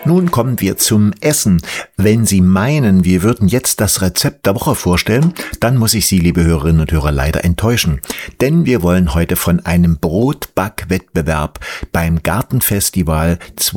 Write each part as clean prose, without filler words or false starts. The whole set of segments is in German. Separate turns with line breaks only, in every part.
Nun kommen wir zum Essen. Wenn Sie meinen, wir würden jetzt das Rezept der Woche vorstellen, dann muss ich Sie, liebe Hörerinnen und Hörer, leider enttäuschen. Denn wir wollen heute von einem Brotbackwettbewerb beim Gartenfestival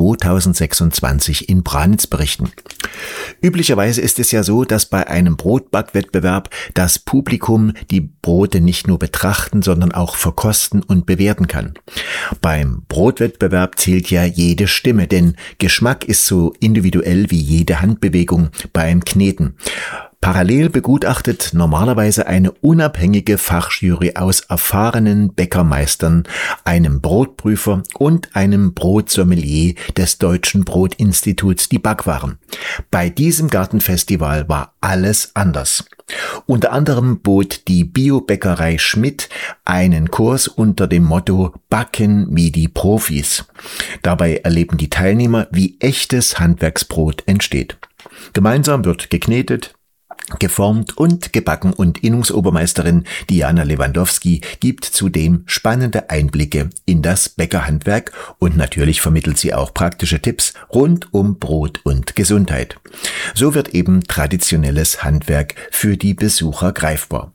2026 in Branitz berichten. Üblicherweise ist es ja so, dass bei einem Brotbackwettbewerb das Publikum die Brote nicht nur betrachten, sondern auch verkosten und bewerten kann. Beim Brotwettbewerb zählt ja jede Stimme, denn Geschmack ist so individuell wie jede Handbewegung beim Kneten. Parallel begutachtet normalerweise eine unabhängige Fachjury aus erfahrenen Bäckermeistern, einem Brotprüfer und einem Brotsommelier des Deutschen Brotinstituts die Backwaren. Bei diesem Gartenfestival war alles anders. Unter anderem bot die Biobäckerei Schmidt einen Kurs unter dem Motto Backen wie die Profis. Dabei erleben die Teilnehmer, wie echtes Handwerksbrot entsteht. Gemeinsam wird geknetet, geformt und gebacken und Innungsobermeisterin Diana Lewandowski gibt zudem spannende Einblicke in das Bäckerhandwerk und natürlich vermittelt sie auch praktische Tipps rund um Brot und Gesundheit. So wird eben traditionelles Handwerk für die Besucher greifbar.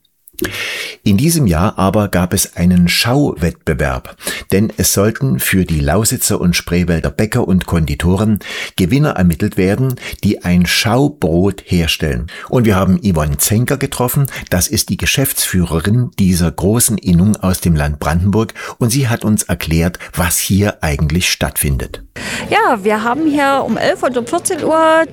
In diesem Jahr aber gab es einen Schauwettbewerb, denn es sollten für die Lausitzer und Spreewälder Bäcker und Konditoren Gewinner ermittelt werden, die ein Schaubrot herstellen. Und wir haben Yvonne Zenker getroffen, das ist die Geschäftsführerin dieser großen Innung aus dem Land Brandenburg und sie hat uns erklärt, was hier eigentlich stattfindet.
Ja, wir haben hier um 11 und um 14 Uhr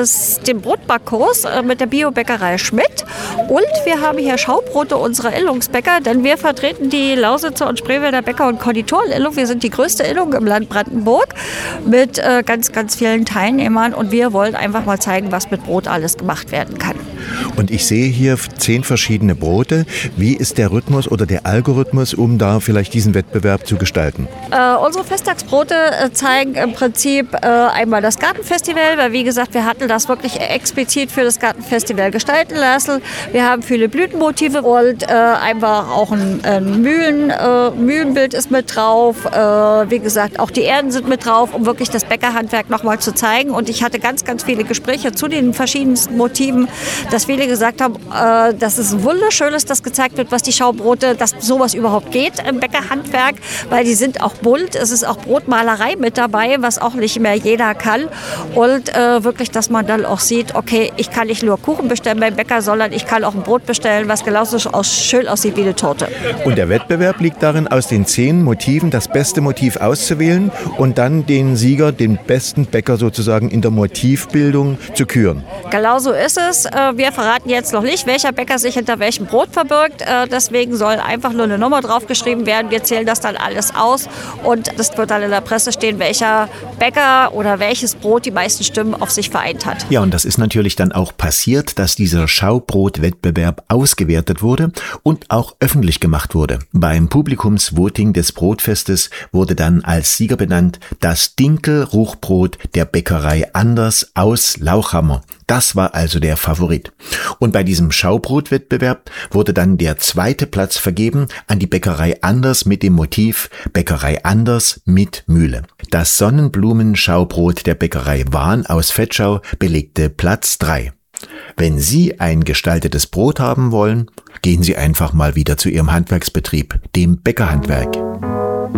den Brotbackkurs mit der Biobäckerei Schmidt und wir haben hier Schaubrote unserer Illungsbäcker, denn wir vertreten die Lausitzer und Spreewälder Bäcker und Konditoren Illung. Wir sind die größte Illung im Land Brandenburg mit ganz, ganz vielen Teilnehmern und wir wollen einfach mal zeigen, was mit Brot alles gemacht werden kann.
Und ich sehe hier 10 verschiedene Brote. Wie ist der Rhythmus oder der Algorithmus, um da vielleicht diesen Wettbewerb zu gestalten?
Unsere Festtagsbrote zeigen im Prinzip einmal das Gartenfestival, weil wie gesagt, wir hatten das wirklich explizit für das Gartenfestival gestalten lassen. Wir haben viele Blütenmotive und einfach auch ein Mühlenbild ist mit drauf. Wie gesagt, auch die Erden sind mit drauf, um wirklich das Bäckerhandwerk nochmal zu zeigen. Und ich hatte ganz, ganz viele Gespräche zu den verschiedensten Motiven, dass viele gesagt haben, dass es wunderschön ist, dass gezeigt wird, was die Schaubrote, dass sowas überhaupt geht im Bäckerhandwerk, weil die sind auch bunt. Es ist auch Brotmalerei mit dabei, was auch nicht mehr jeder kann. Und wirklich, dass man dann auch sieht, okay, ich kann nicht nur Kuchen bestellen beim Bäcker, sondern ich kann auch ein Brot bestellen, was genauso schön aussieht wie eine Torte.
Und der Wettbewerb liegt darin, aus den 10 Motiven das beste Motiv auszuwählen und dann den Sieger, den besten Bäcker sozusagen in der Motivbildung zu küren.
Genauso ist es. Wir verraten jetzt noch nicht, welcher Bäcker sich hinter welchem Brot verbirgt. Deswegen soll einfach nur eine Nummer draufgeschrieben werden. Wir zählen das dann alles aus und es wird dann in der Presse stehen, welcher Bäcker oder welches Brot die meisten Stimmen auf sich vereint hat.
Ja, und das ist natürlich dann auch passiert, dass dieser Schaubrotwettbewerb ausgewertet wurde und auch öffentlich gemacht wurde. Beim Publikumsvoting des Brotfestes wurde dann als Sieger benannt das Dinkel-Ruchbrot der Bäckerei Anders aus Lauchhammer. Das war also der Favorit. Und bei diesem Schaubrotwettbewerb wurde dann der 2. Platz vergeben an die Bäckerei Anders mit dem Motiv Bäckerei Anders mit Mühle. Das Sonnenblumenschaubrot der Bäckerei Wahn aus Vetschau belegte Platz 3. Wenn Sie ein gestaltetes Brot haben wollen, gehen Sie einfach mal wieder zu Ihrem Handwerksbetrieb, dem Bäckerhandwerk.